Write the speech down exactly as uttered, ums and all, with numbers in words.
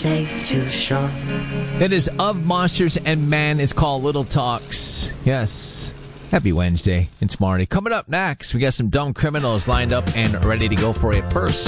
safe to shore. It is Of Monsters and Man. It's called Little Talks. Yes. Happy Wednesday. It's Marty. Coming up next, we got some dumb criminals lined up and ready to go for it. First,